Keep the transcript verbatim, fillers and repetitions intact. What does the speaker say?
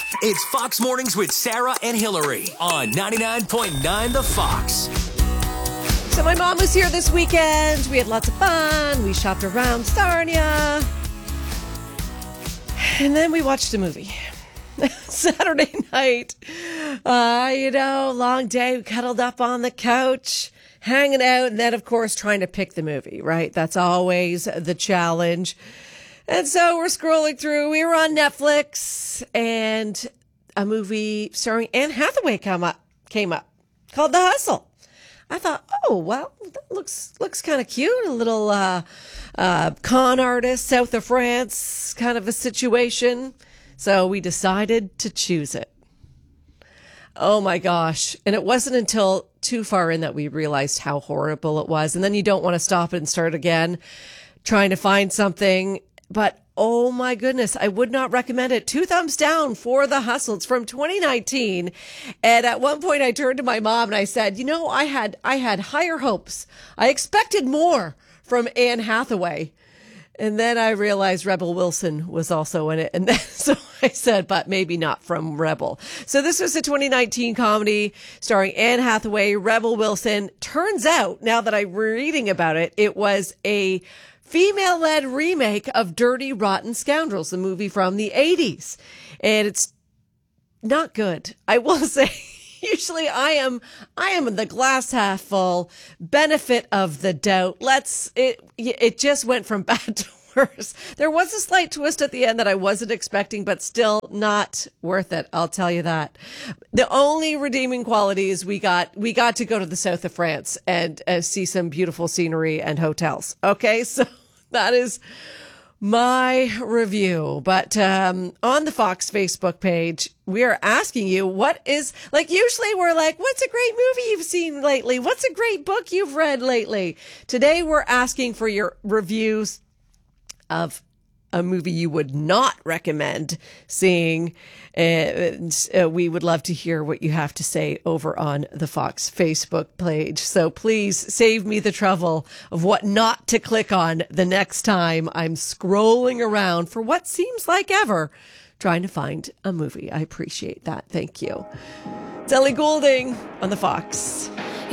It's Fox Mornings with Sarah and Hillary on ninety-nine point nine The Fox. So my mom was here this weekend. We had lots of fun. We shopped around Sarnia. And then we watched a movie. Saturday night. Uh, you know, long day. We cuddled up on the couch, hanging out. And then, of course, trying to pick the movie, right? That's always the challenge. And so we're scrolling through. We were on Netflix, and a movie starring Anne Hathaway come up, came up called The Hustle. I thought, oh, well, that looks looks kind of cute. A little uh, uh, con artist, south of France kind of a situation. So we decided to choose it. Oh, my gosh. And it wasn't until too far in that we realized how horrible it was. And then you don't want to stop and start again, trying to find something. But, oh, my goodness, I would not recommend it. Two thumbs down for The Hustle. It's from twenty nineteen. And at one point I turned to my mom and I said, you know, I had I had higher hopes. I expected more from Anne Hathaway. And then I realized Rebel Wilson was also in it. And then, so I said, but maybe not from Rebel. So this was a twenty nineteen comedy starring Anne Hathaway, Rebel Wilson. Turns out, now that I'm reading about it, it was a female-led remake of Dirty Rotten Scoundrels, the movie from the eighties. And it's not good. I will say, usually I am I am the glass half full, benefit of the doubt. Let's it it just went from bad to worse. There was a slight twist at the end that I wasn't expecting, but still not worth it. I'll tell you that. The only redeeming quality is we got we got to go to the south of France and uh, see some beautiful scenery and hotels. Okay, so that is my review. But um, on the Fox Facebook page, we are asking you, what is, like, usually we're like, what's a great movie you've seen lately? What's a great book you've read lately? Today, we're asking for your reviews of a movie you would not recommend seeing. And uh, we would love to hear what you have to say over on the Fox Facebook page. So please save me the trouble of what not to click on the next time I'm scrolling around for what seems like ever trying to find a movie. I appreciate that. Thank you. It's Ellie Goulding on the Fox.